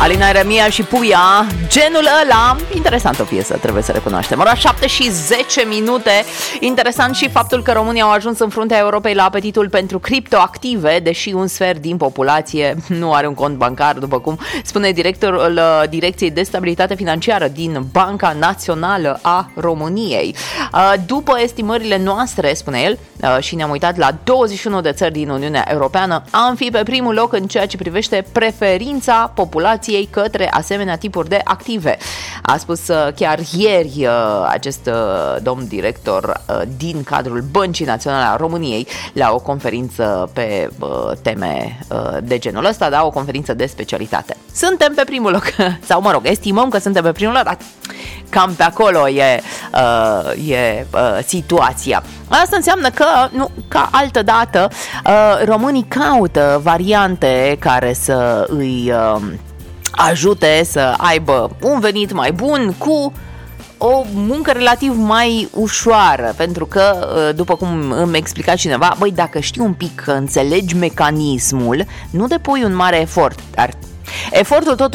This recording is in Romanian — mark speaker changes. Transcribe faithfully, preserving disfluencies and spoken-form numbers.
Speaker 1: Alina Eremia și Puia, genul ăla. Interesant o piesă, trebuie să recunoaștem. Ora șapte și zece minute. Interesant și faptul că România au ajuns în fruntea Europei la apetitul pentru criptoactive, deși un sfert din populație nu are un cont bancar, după cum spune directorul Direcției de Stabilitate Financiară din Banca Națională a României. După estimările noastre, spune el, și ne-am uitat la douăzeci și unu de țări din Uniunea Europeană, am fi pe primul loc în ceea ce privește preferința populației către asemenea tipuri de active. A spus chiar ieri acest domn director din cadrul Băncii Naționale a României la o conferință pe teme de genul ăsta, da, o conferință de specialitate. Suntem pe primul loc, sau mă rog, estimăm că suntem pe primul loc, dar cam pe acolo e, uh, e uh, situația. Asta înseamnă că, nu, ca altă dată, uh, românii caută variante care să îi uh, ajute să aibă un venit mai bun cu o muncă relativ mai ușoară, pentru că, după cum îmi explica cineva, băi, dacă știi un pic că înțelegi mecanismul, nu depui un mare efort, dar efortul tot